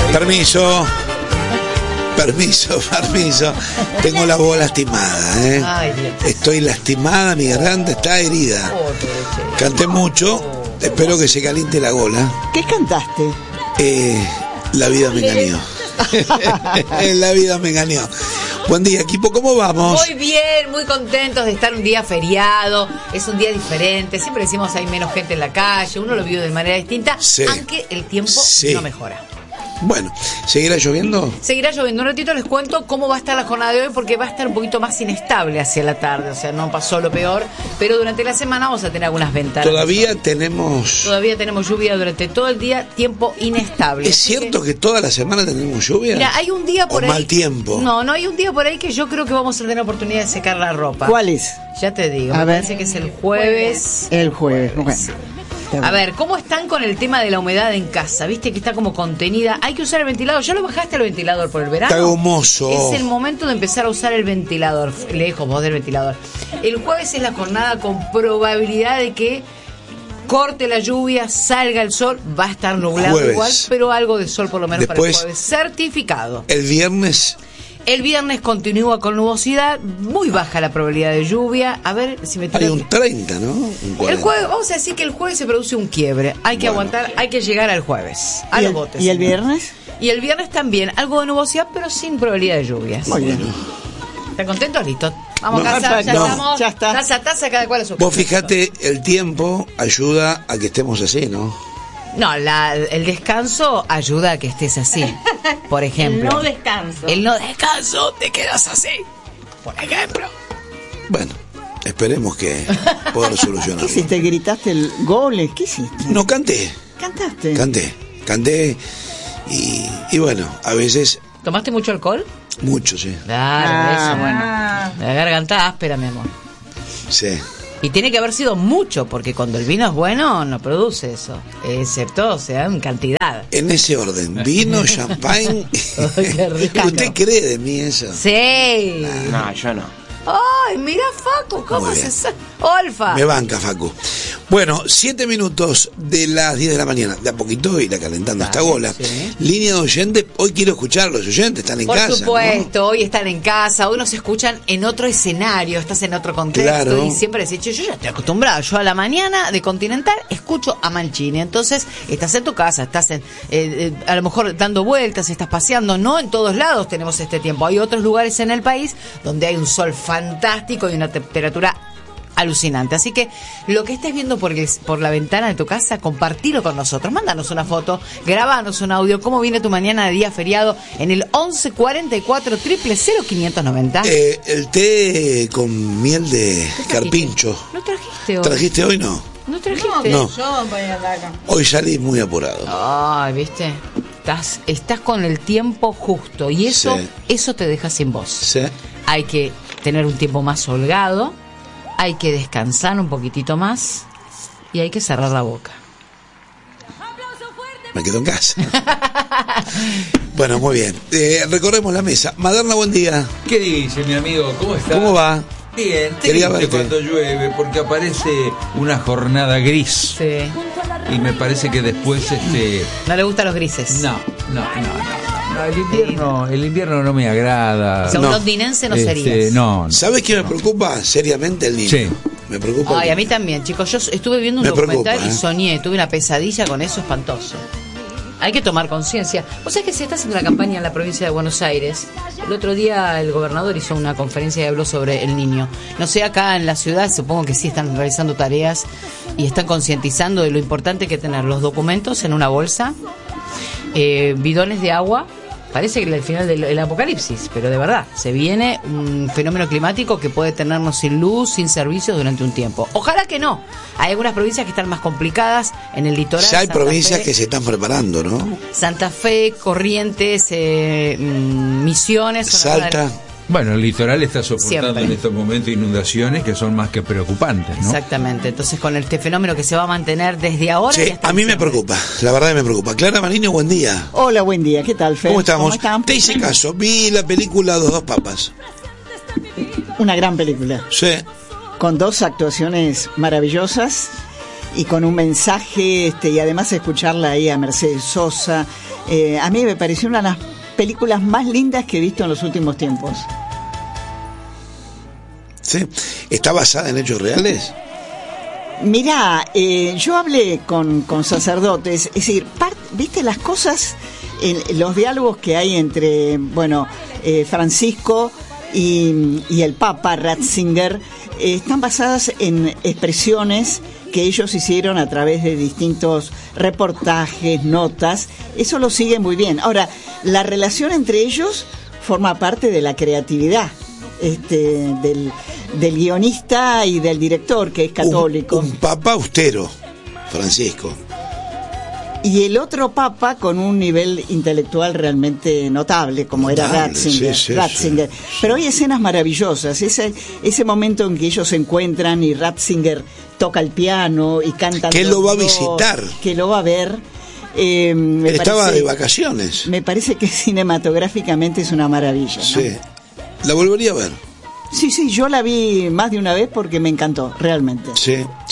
Permiso. Tengo la voz lastimada, ¿eh? Ay, Dios. Estoy lastimada, mi garganta está herida. Canté mucho, espero que se caliente la gola. ¿Qué cantaste? La vida me engañó. La vida me engañó. Buen día, equipo, ¿cómo vamos? Muy bien, muy contentos de estar un día feriado. Es un día diferente. Siempre decimos hay menos gente en la calle. Uno lo vive de manera distinta, sí, aunque el tiempo no mejora. Bueno, ¿seguirá lloviendo? Seguirá lloviendo. Un ratito les cuento cómo va a estar la jornada de hoy, porque va a estar un poquito más inestable hacia la tarde. O sea, no pasó lo peor, pero durante la semana vamos a tener algunas ventanas. Todavía tenemos lluvia durante todo el día, tiempo inestable. ¿Es cierto que toda la semana tenemos lluvia? Mira, hay un día por ahí. mal tiempo. No, hay un día por ahí que yo creo que vamos a tener oportunidad de secar la ropa. ¿Cuál es? Ya te digo. A me ver. parece que es el jueves. El jueves. Bueno. A ver, ¿cómo están con el tema de la humedad en casa? ¿Viste que está como contenida? Hay que usar el ventilador. ¿Ya lo bajaste el ventilador por el verano? Está gomoso. Es el momento de empezar a usar el ventilador. Lejos vos del ventilador. El jueves es la jornada con probabilidad de que corte la lluvia, salga el sol. Va a estar nublado Jueves. igual, pero algo de sol por lo menos Después, para el jueves. Certificado. El viernes continúa con nubosidad, muy baja la probabilidad de lluvia. A ver si me hay un 30, ¿no? Un 40. El jueves, vamos a decir que el jueves se produce un quiebre. Hay que aguantar, hay que llegar al jueves. A los botes. ¿Y el viernes? Y el viernes también, algo de nubosidad, pero sin probabilidad de lluvias. Muy bien. ¿Están contentos? Listo. Vamos No, a casa, ya no. estamos. Ya está. Taza, cada cual a su Vos casa. fíjate, el tiempo ayuda a que estemos así, ¿no? No, el descanso ayuda a que estés así. Por ejemplo. El no descanso, te quedas así. Por ejemplo. Bueno, esperemos que poder ¿Qué solucionarlo. hiciste? ¿Gritaste el goles? ¿Qué hiciste? No, canté y bueno, a veces ¿Tomaste mucho alcohol? mucho, sí. Claro, eso, bueno. La garganta áspera, mi amor. Sí. Y tiene que haber sido mucho, porque cuando el vino es bueno, no produce eso. Excepto, o sea, en cantidad. En ese orden, vino, champagne. Ay, qué rico. ¿Usted cree de mí eso? Sí. No, yo no. Ay, mira, Facu, ¿cómo Muy se bien. sabe? Olfa. Me banca, Facu. Bueno, 7 minutos de las 10 de la mañana. De a poquito irá calentando esta gola. Sí. Línea de oyentes. Hoy quiero escuchar a los oyentes. Están en Por casa. supuesto, hoy están en casa, hoy nos escuchan en otro escenario, estás en otro contexto. Claro. Y siempre decís, yo ya estoy acostumbrado, yo a la mañana de Continental escucho a Mancini. Entonces, estás en tu casa, estás a lo mejor dando vueltas, estás paseando. No en todos lados tenemos este tiempo. Hay otros lugares en el país donde hay un sol fantástico y una temperatura alucinante. Así que lo que estés viendo por la ventana de tu casa, compartilo con nosotros. Mándanos una foto, grabanos un audio. ¿Cómo viene tu mañana de día feriado? En el 11 44 000 590. El té con miel de carpincho. ¿No trajiste hoy? ¿Trajiste hoy? No. ¿No trajiste? No. Yo voy a andar acá. Hoy salí muy apurado. Ay, ¿viste? Estás con el tiempo justo y eso, Sí. eso te deja sin voz. Sí. Hay que tener un tiempo más holgado, hay que descansar un poquitito más y hay que cerrar la boca. Me quedo en casa. Bueno, muy bien. Recorremos la mesa. Maderna, buen día. ¿Qué dice, mi amigo? ¿Cómo está? ¿Cómo va? Bien, Quería triste verte. cuando llueve, porque aparece una jornada gris. Sí. Y me parece que después No le gustan los grises. No, el invierno no me agrada. O sea, un londinense no serías. No. ¿Sabes qué me preocupa seriamente el niño? Sí. Me preocupa. Ay, a mí también, chicos. Yo estuve viendo un Me documental preocupa, y soñé, tuve una pesadilla con eso espantoso. Hay que tomar conciencia. O sea que se está haciendo una campaña en la provincia de Buenos Aires. El otro día el gobernador hizo una conferencia y habló sobre el niño. No sé, acá en la ciudad supongo que sí están realizando tareas y están concientizando de lo importante que es tener los documentos en una bolsa, bidones de agua. Parece que el final del apocalipsis, pero de verdad, se viene un fenómeno climático que puede tenernos sin luz, sin servicios durante un tiempo. Ojalá que no. Hay algunas provincias que están más complicadas en el litoral. Ya hay Santa provincias Fe, que se están preparando, ¿no? Santa Fe, Corrientes, Misiones. Salta. Bueno, el litoral está soportando Siempre. en estos momentos inundaciones que son más que preocupantes, ¿no? Exactamente. Entonces, con este fenómeno que se va a mantener desde ahora. Sí, y hasta a mí me diciembre. preocupa. La verdad me preocupa. Clara Marino, buen día. Hola, buen día. ¿Qué tal, Fer? ¿Cómo estamos? están? Te hice caso. Vi la película Los dos papas. Una gran película, Sí. con dos actuaciones maravillosas y con un mensaje, y además escucharla ahí a Mercedes Sosa. A mí me pareció una de las películas más lindas que he visto en los últimos tiempos. Sí. ¿Está basada en hechos reales? Mirá, yo hablé con sacerdotes, es decir, viste las cosas, los diálogos que hay entre, Francisco y el Papa Ratzinger, están basadas en expresiones que ellos hicieron a través de distintos reportajes, notas. Eso lo sigue muy bien. Ahora, la relación entre ellos forma parte de la creatividad del guionista y del director, que es católico. Un papa austero, Francisco. Y el otro papa con un nivel intelectual realmente notable, como era Ratzinger. Sí. Pero hay escenas maravillosas. Ese momento en que ellos se encuentran y Ratzinger toca el piano y canta. Que lo va a visitar. Que lo va a ver. Estaba de vacaciones. Me parece que cinematográficamente es una maravilla, ¿no? Sí. La volvería a ver. Sí, yo la vi más de una vez porque me encantó, realmente. Sí.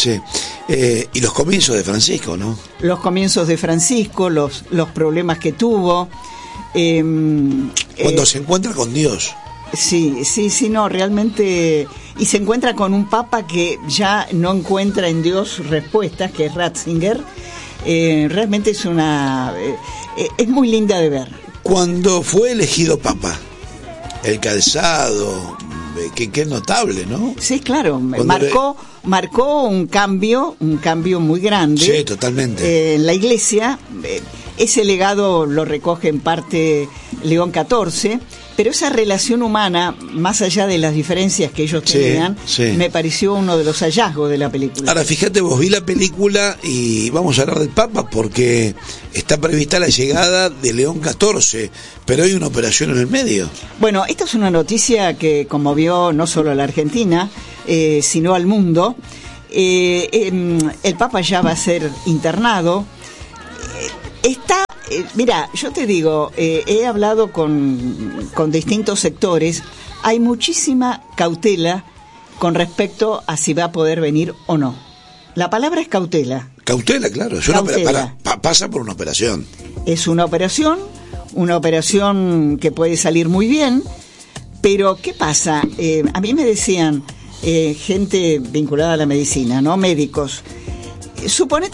Y los comienzos de Francisco, ¿no? Los comienzos de Francisco, los problemas que tuvo. Cuando se encuentra con Dios. Sí, no, realmente. Y se encuentra con un papa que ya no encuentra en Dios respuestas, que es Ratzinger. Realmente es muy linda de ver. Cuando fue elegido papa, el calzado, que es notable, ¿no? Sí, claro, marcó un cambio muy grande. Sí, totalmente. En la iglesia. Ese legado lo recoge en parte León XIV, pero esa relación humana, más allá de las diferencias que ellos tenían, me pareció uno de los hallazgos de la película. Ahora, fíjate vos, vi la película y vamos a hablar del Papa porque está prevista la llegada de León XIV, pero hay una operación en el medio. Bueno, esta es una noticia que conmovió no solo a la Argentina, sino al mundo. El Papa ya va a ser internado. Mira, yo te digo, he hablado con distintos sectores, hay muchísima cautela con respecto a si va a poder venir o no. La palabra es cautela. Cautela, claro. Pasa por una operación. Es una operación que puede salir muy bien, pero ¿qué pasa? A mí me decían gente vinculada a la medicina, ¿no? Médicos. Suponete